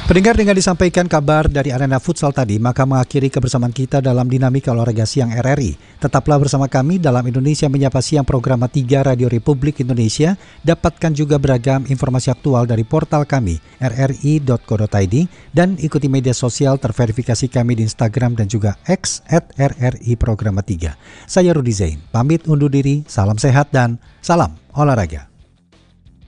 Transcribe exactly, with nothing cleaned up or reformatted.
Pendengar, dengan disampaikan kabar dari arena futsal tadi, maka mengakhiri kebersamaan kita dalam Dinamika Olahraga Siang R R I. Tetaplah bersama kami dalam Indonesia Menyapa Siang program tiga Radio Republik Indonesia. Dapatkan juga beragam informasi aktual dari portal kami r r i dot co dot i d dan ikuti media sosial terverifikasi kami di Instagram dan juga X at r r i program tiga. Saya Rudi Zain, pamit undur diri, salam sehat dan salam olahraga.